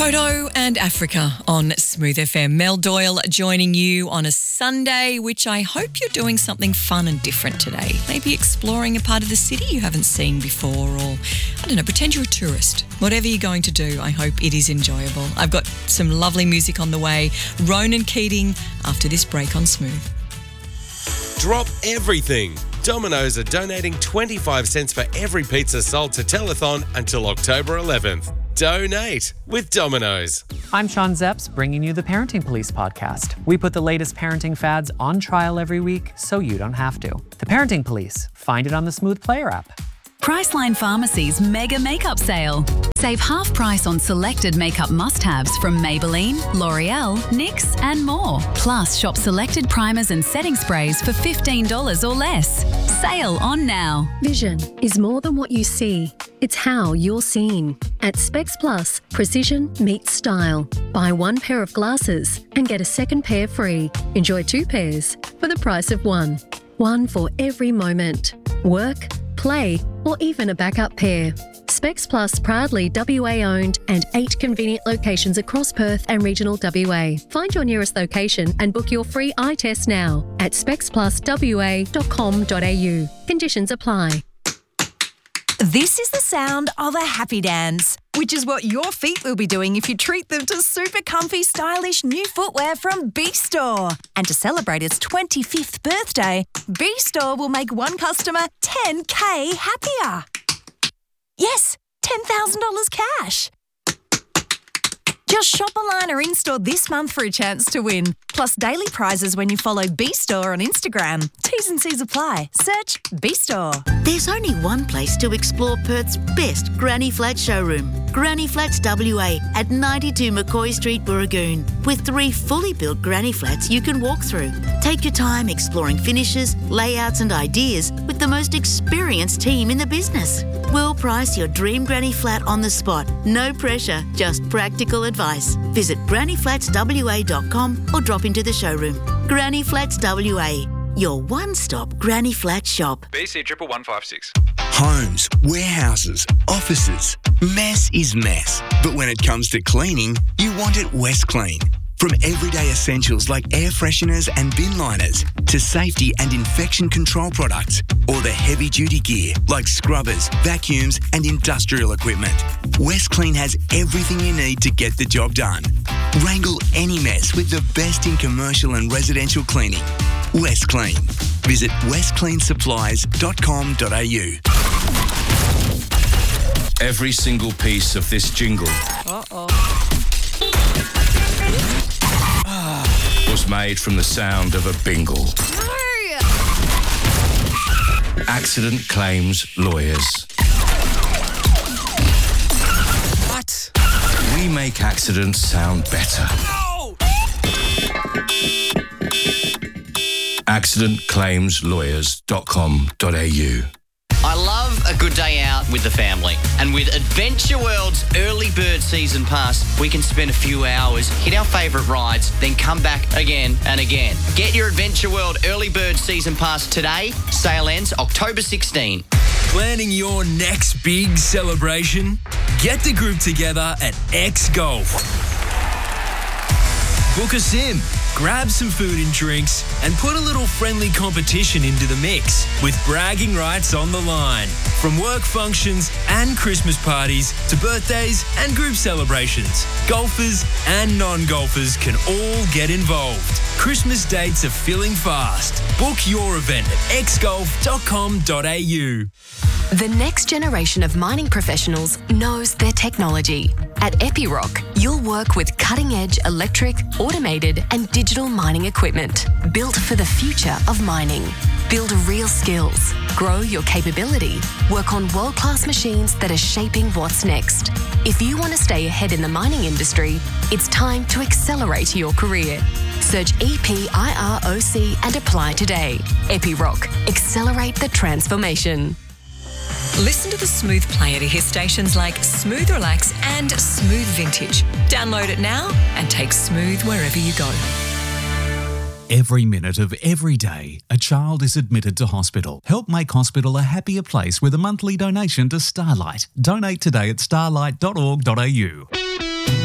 Toto and Africa on Smooth FM. Mel Doyle joining you on a Sunday, which I hope you're doing something fun and different today. Maybe exploring a part of the city you haven't seen before, or, I don't know, pretend you're a tourist. Whatever you're going to do, I hope it is enjoyable. I've got some lovely music on the way. Ronan Keating after this break on Smooth. Drop everything. Domino's are donating 25 cents for every pizza sold to Telethon until October 11th. Donate with Domino's. I'm Sean Zepps, bringing you the Parenting Police podcast. We put the latest parenting fads on trial every week so you don't have to. The Parenting Police. Find it on the Smooth Player app. Priceline Pharmacy's Mega Makeup Sale. Save half price on selected makeup must-haves from Maybelline, L'Oreal, NYX and more. Plus, shop selected primers and setting sprays for $15 or less. Sale on now. Vision is more than what you see. It's how you're seen. At Specs Plus, precision meets style. Buy one pair of glasses and get a second pair free. Enjoy two pairs for the price of one. One for every moment. Work, play, or even a backup pair. Specs Plus proudly WA owned and 8 convenient locations across Perth and regional WA. Find your nearest location and book your free eye test now at specspluswa.com.au. Conditions apply. This is the sound of a happy dance, which is what your feet will be doing if you treat them to super comfy, stylish new footwear from B-Store. And to celebrate its 25th birthday, B-Store will make one customer $10,000 happier. Yes, $10,000 cash. Just shop online or in-store this month for a chance to win. Plus daily prizes when you follow B-Store on Instagram. T's and C's apply. Search B-Store. There's only one place to explore Perth's best Granny Flat showroom. Granny Flats WA at 92 McCoy Street, Burragoon. With 3 fully built Granny Flats you can walk through. Take your time exploring finishes, layouts and ideas with the most experienced team in the business. We'll price your dream Granny Flat on the spot. No pressure, just practical advice. Visit grannyflatswa.com or drop into the showroom. Granny Flats WA, your one-stop Granny Flat shop. BC 11156. Homes, warehouses, offices. Mess is mess. But when it comes to cleaning, you want it West Clean. From everyday essentials like air fresheners and bin liners to safety and infection control products, or the heavy-duty gear like scrubbers, vacuums and industrial equipment, West Clean has everything you need to get the job done. Wrangle any mess with the best in commercial and residential cleaning. West Clean. Visit westcleansupplies.com.au. Every single piece of this jingle was made from the sound of a bingle. Accident Claims Lawyers. What? We make accidents sound better. No! accidentclaimslawyers.com.au. I love a good day out with the family. And with Adventure World's Early Bird Season Pass, we can spend a few hours, hit our favourite rides, then come back again and again. Get your Adventure World Early Bird Season Pass today. Sale ends October 16. Planning your next big celebration? Get the group together at X Golf. Book a sim, grab some food and drinks, and put a little friendly competition into the mix with bragging rights on the line. From work functions and Christmas parties to birthdays and group celebrations, golfers and non-golfers can all get involved. Christmas dates are filling fast. Book your event at xgolf.com.au. The next generation of mining professionals knows their technology. At Epiroc, you'll work with cutting-edge electric, automated and digital mining equipment built for the future of mining. Build real skills, grow your capability, work on world-class machines that are shaping what's next. If you want to stay ahead in the mining industry, it's time to accelerate your career. Search EPIROC and apply today. Epiroc, accelerate the transformation. Listen to the Smooth Player to hear stations like Smooth Relax and Smooth Vintage. Download it now and take Smooth wherever you go. Every minute of every day, a child is admitted to hospital. Help make hospital a happier place with a monthly donation to Starlight. Donate today at starlight.org.au.